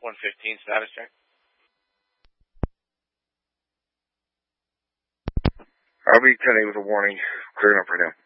115 status check. RB 10 with a warning. Clearing up right now.